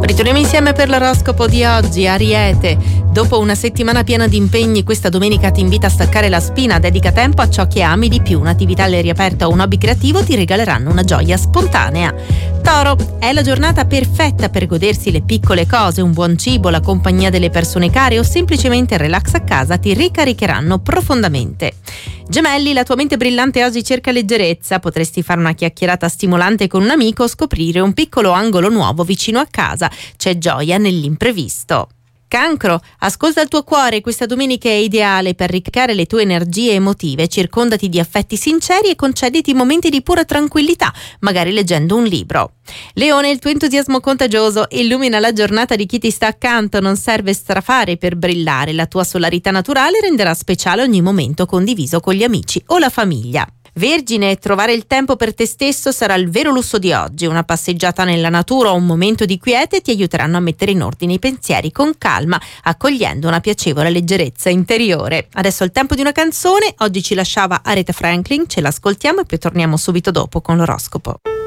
Ritorniamo insieme per l'oroscopo di oggi. Ariete, dopo una settimana piena di impegni, questa domenica ti invita a staccare la spina, dedica tempo a ciò che ami di più. Un'attività all'aria aperta o un hobby creativo ti regaleranno una gioia spontanea. Toro, è la giornata perfetta per godersi le piccole cose, un buon cibo, la compagnia delle persone care o semplicemente il relax a casa ti ricaricheranno profondamente. Gemelli, la tua mente brillante oggi cerca leggerezza, potresti fare una chiacchierata stimolante con un amico o scoprire un piccolo angolo nuovo vicino a casa, c'è gioia nell'imprevisto. Cancro, ascolta il tuo cuore, questa domenica è ideale per ricaricare le tue energie emotive, circondati di affetti sinceri e concediti momenti di pura tranquillità, magari leggendo un libro. Leone, il tuo entusiasmo contagioso illumina la giornata di chi ti sta accanto, non serve strafare per brillare, la tua solarità naturale renderà speciale ogni momento condiviso con gli amici o la famiglia. Vergine, trovare il tempo per te stesso sarà il vero lusso di oggi. Una passeggiata nella natura o un momento di quiete ti aiuteranno a mettere in ordine i pensieri con calma, accogliendo una piacevole leggerezza interiore. Adesso è il tempo di una canzone. Oggi ci lasciava Aretha Franklin, ce l'ascoltiamo e poi torniamo subito dopo con l'oroscopo.